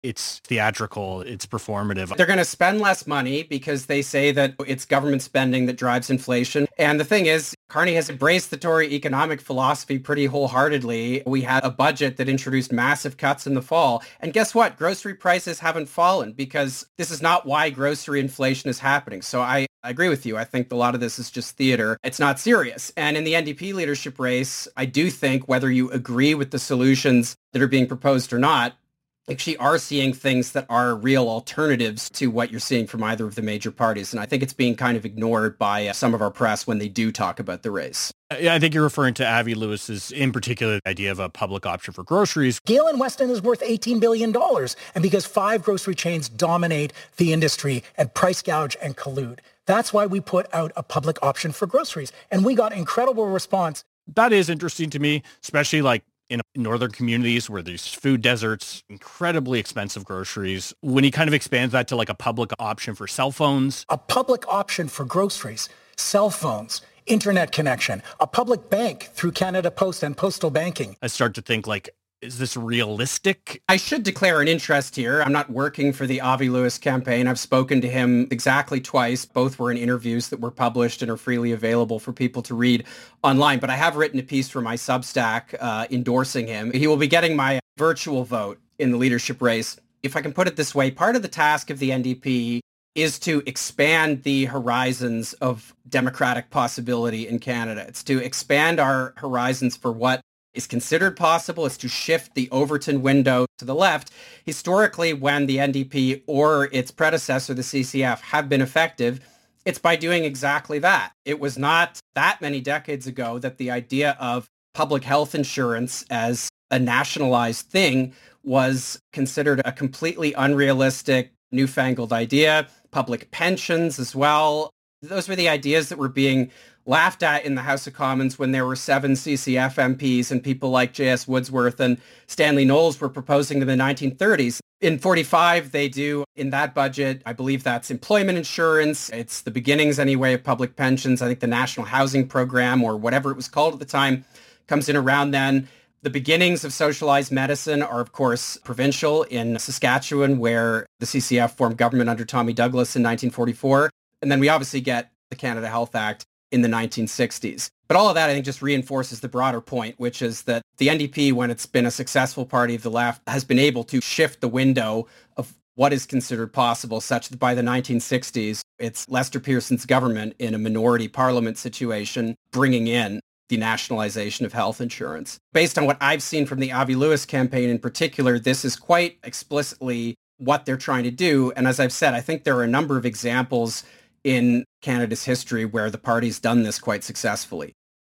It's theatrical, it's performative. They're going to spend less money because they say that it's government spending that drives inflation. And the thing is, Carney has embraced the Tory economic philosophy pretty wholeheartedly. We had a budget that introduced massive cuts in the fall. And guess what? Grocery prices haven't fallen because this is not why grocery inflation is happening. So I agree with you. I think a lot of this is just theater. It's not serious. And in the NDP leadership race, I do think whether you agree with the solutions that are being proposed or not, actually are seeing things that are real alternatives to what you're seeing from either of the major parties. And I think it's being kind of ignored by some of our press when they do talk about the race. Yeah, I think you're referring to Avi Lewis's, in particular, idea of a public option for groceries. Galen Weston is worth $18 billion. And because 5 grocery chains dominate the industry and price gouge and collude, that's why we put out a public option for groceries. And we got incredible response. That is interesting to me, especially like in northern communities where there's food deserts, incredibly expensive groceries. When he kind of expands that to like a public option for cell phones. A public option for groceries, cell phones, internet connection, a public bank through Canada Post and postal banking. I start to think like, is this realistic? I should declare an interest here. I'm not working for the Avi Lewis campaign. I've spoken to him exactly twice. Both were in interviews that were published and are freely available for people to read online. But I have written a piece for my Substack endorsing him. He will be getting my virtual vote in the leadership race. If I can put it this way, part of the task of the NDP is to expand the horizons of democratic possibility in Canada. It's to expand our horizons for what is considered possible. Is to shift the Overton window to the left. Historically, when the NDP or its predecessor, the CCF, have been effective, it's by doing exactly that. It was not that many decades ago that the idea of public health insurance as a nationalized thing was considered a completely unrealistic, newfangled idea. Public pensions as well. Those were the ideas that were being laughed at in the House of Commons when there were 7 CCF MPs and people like J.S. Woodsworth and Stanley Knowles were proposing them in the 1930s. In 45, they do, in that budget, I believe that's employment insurance. It's the beginnings, anyway, of public pensions. I think the National Housing Program, or whatever it was called at the time, comes in around then. The beginnings of socialized medicine are, of course, provincial in Saskatchewan, where the CCF formed government under Tommy Douglas in 1944. And then we obviously get the Canada Health Act in the 1960s. But all of that, I think, just reinforces the broader point, which is that the NDP, when it's been a successful party of the left, has been able to shift the window of what is considered possible, such that by the 1960s, it's Lester Pearson's government in a minority parliament situation bringing in the nationalization of health insurance. Based on what I've seen from the Avi Lewis campaign in particular, this is quite explicitly what they're trying to do. And as I've said, I think there are a number of examples in Canada's history where the party's done this quite successfully.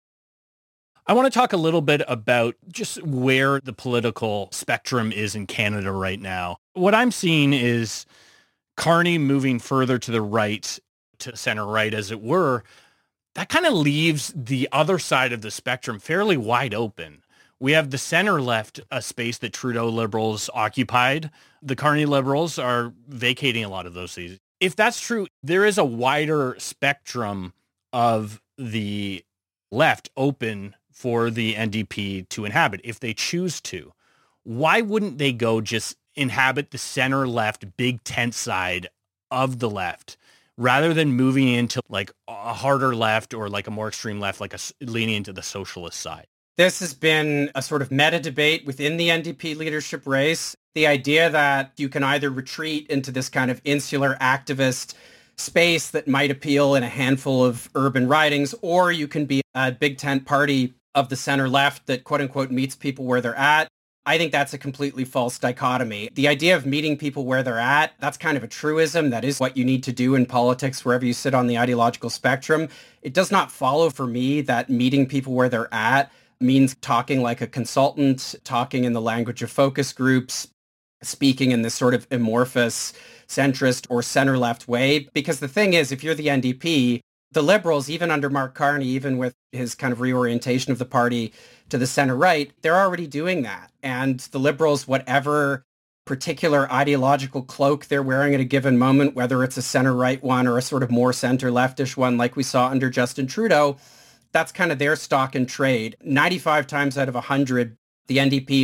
I want to talk a little bit about just where the political spectrum is in Canada right now. What I'm seeing is Carney moving further to the right, to center right, as it were. That kind of leaves the other side of the spectrum fairly wide open. We have the center left, a space that Trudeau Liberals occupied. The Carney Liberals are vacating a lot of those seats. If that's true, there is a wider spectrum of the left open for the NDP to inhabit if they choose to. Why wouldn't they go just inhabit the center left big tent side of the left rather than moving into like a harder left or like a more extreme left, like leaning into the socialist side? This has been a sort of meta debate within the NDP leadership race. The idea that you can either retreat into this kind of insular activist space that might appeal in a handful of urban ridings, or you can be a big tent party of the center left that quote unquote meets people where they're at. I think that's a completely false dichotomy. The idea of meeting people where they're at, that's kind of a truism. That is what you need to do in politics wherever you sit on the ideological spectrum. It does not follow for me that meeting people where they're at means talking like a consultant, talking in the language of focus groups, speaking in this sort of amorphous centrist or center-left way. Because the thing is, if you're the NDP, the Liberals, even under Mark Carney, even with his kind of reorientation of the party to the center-right, they're already doing that. And the Liberals, whatever particular ideological cloak they're wearing at a given moment, whether it's a center-right one or a sort of more center-leftish one like we saw under Justin Trudeau, that's kind of their stock in trade. 95 times out of 100, the NDP is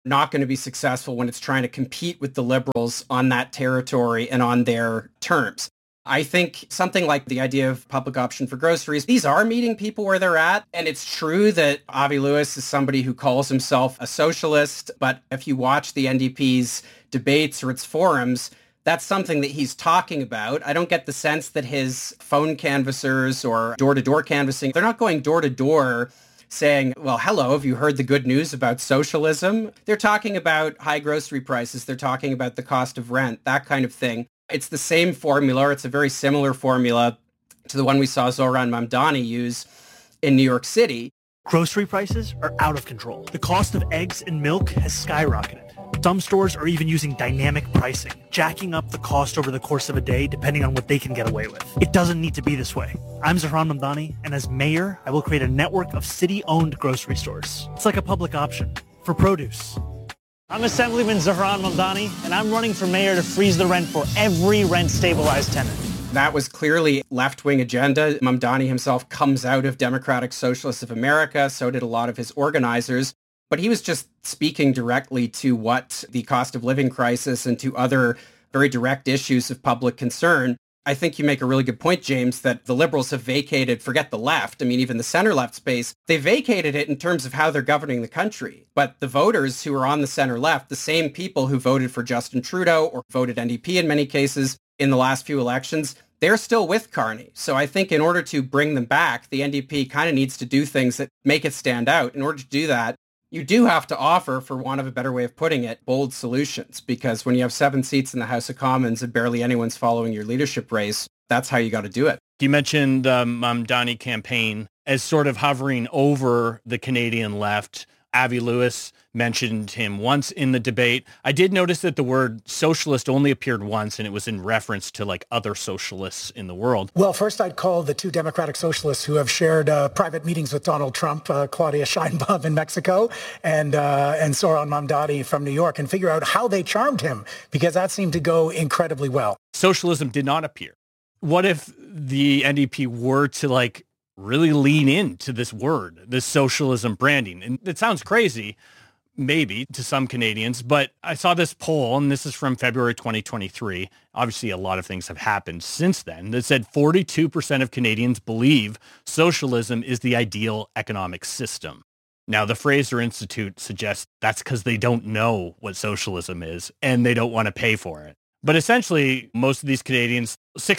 not going to be successful when it's trying to compete with the Liberals on that territory and on their terms. I think something like the idea of public option for groceries, these are meeting people where they're at. And it's true that Avi Lewis is somebody who calls himself a socialist. But if you watch the NDP's debates or its forums, that's something that he's talking about. I don't get the sense that his phone canvassers or door-to-door canvassing, they're not going door-to-door saying, well, hello, have you heard the good news about socialism? They're talking about high grocery prices. They're talking about the cost of rent, that kind of thing. It's the same formula. It's a very similar formula to the one we saw Zohran Mamdani use in New York City. Grocery prices are out of control. The cost of eggs and milk has skyrocketed. Some stores are even using dynamic pricing, jacking up the cost over the course of a day depending on what they can get away with. It doesn't need to be this way. I'm Zohran Mamdani, and as mayor, I will create a network of city-owned grocery stores. It's like a public option for produce. I'm Assemblyman Zohran Mamdani, and I'm running for mayor to freeze the rent for every rent-stabilized tenant. That was clearly left-wing agenda. Mamdani himself comes out of Democratic Socialists of America. So did a lot of his organizers. But he was just speaking directly to what the cost of living crisis and to other very direct issues of public concern. I think you make a really good point, James, that the Liberals have vacated, forget the left, I mean, even the center-left space, they vacated it in terms of how they're governing the country. But the voters who are on the center-left, the same people who voted for Justin Trudeau or voted NDP in many cases in the last few elections, they're still with Carney. So I think in order to bring them back, the NDP kind of needs to do things that make it stand out. In order to do that, you do have to offer, for want of a better way of putting it, bold solutions, because when you have 7 seats in the House of Commons and barely anyone's following your leadership race, that's how you got to do it. You mentioned the Mamdani campaign as sort of hovering over the Canadian left. Avi Lewis mentioned him once in the debate. I did notice that the word socialist only appeared once, and it was in reference to like other socialists in the world. Well, first I'd call the two Democratic socialists who have shared private meetings with Donald Trump, Claudia Sheinbaum in Mexico and Zohran Mamdani from New York, and figure out how they charmed him, because that seemed to go incredibly well. Socialism did not appear. What if the NDP were to really lean into this word, this socialism branding? And it sounds crazy, maybe, to some Canadians, but I saw this poll, and this is from February 2023. Obviously, a lot of things have happened since then, that said 42% of Canadians believe socialism is the ideal economic system. Now, the Fraser Institute suggests that's because they don't know what socialism is, and they don't want to pay for it. But essentially, most of these Canadians,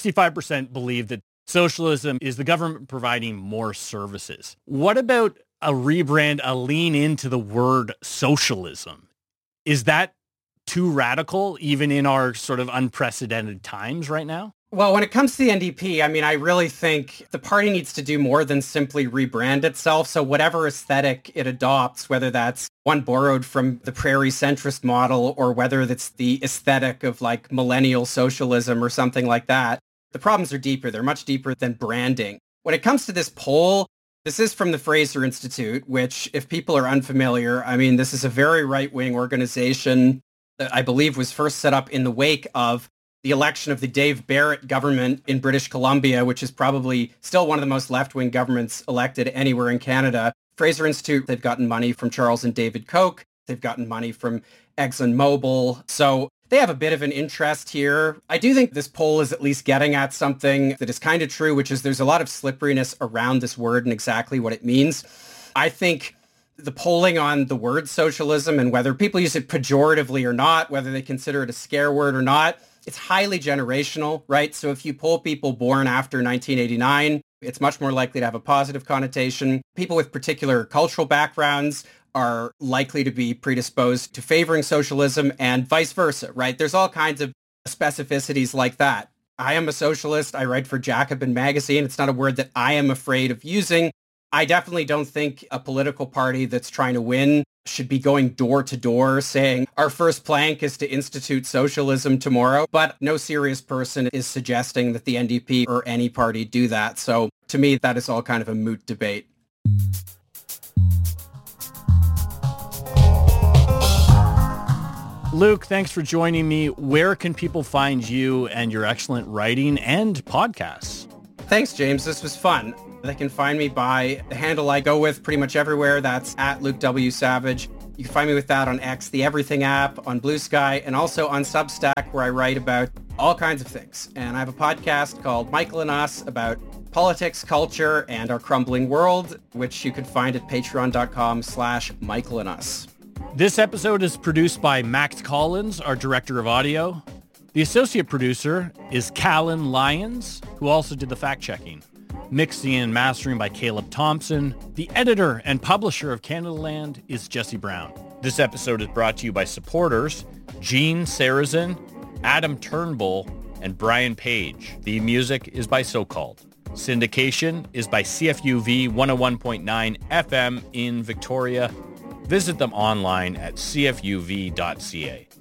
65% believe that socialism is the government providing more services. What about a rebrand, a lean into the word socialism? Is that too radical, even in our sort of unprecedented times right now? Well, when it comes to the NDP, I mean, I really think the party needs to do more than simply rebrand itself. So whatever aesthetic it adopts, whether that's one borrowed from the prairie centrist model or whether that's the aesthetic of millennial socialism or something like that, the problems are deeper. They're much deeper than branding. When it comes to this poll, this is from the Fraser Institute, which, if people are unfamiliar, I mean, this is a very right-wing organization that I believe was first set up in the wake of the election of the Dave Barrett government in British Columbia, which is probably still one of the most left-wing governments elected anywhere in Canada. Fraser Institute, they've gotten money from Charles and David Koch. They've gotten money from ExxonMobil. So they have a bit of an interest here. I do think this poll is at least getting at something that is kind of true, which is there's a lot of slipperiness around this word and exactly what it means. I think the polling on the word socialism and whether people use it pejoratively or not, whether they consider it a scare word or not, it's highly generational, right? So if you poll people born after 1989, it's much more likely to have a positive connotation. People with particular cultural backgrounds are likely to be predisposed to favoring socialism and vice versa, right? There's all kinds of specificities like that. I am a socialist. I write for Jacobin magazine. It's not a word that I am afraid of using. I definitely don't think a political party that's trying to win should be going door to door saying our first plank is to institute socialism tomorrow. But no serious person is suggesting that the NDP or any party do that. So to me, that is all kind of a moot debate. Luke, thanks for joining me. Where can people find you and your excellent writing and podcasts? Thanks, James. This was fun. They can find me by the handle I go with pretty much everywhere. That's at Luke W. Savage. You can find me with that on X, the Everything app, on Blue Sky, and also on Substack, where I write about all kinds of things. And I have a podcast called Michael and Us about politics, culture, and our crumbling world, which you can find at patreon.com/michaelandus. This episode is produced by Max Collins, our director of audio. The associate producer is Callan Lyons, who also did the fact-checking. Mixing and mastering by Caleb Thompson. The editor and publisher of Canadaland is Jesse Brown. This episode is brought to you by supporters Gene Sarazen, Adam Turnbull, and Brian Page. The music is by So-Called. Syndication is by CFUV 101.9 FM in Victoria. Visit them online at cfuv.ca.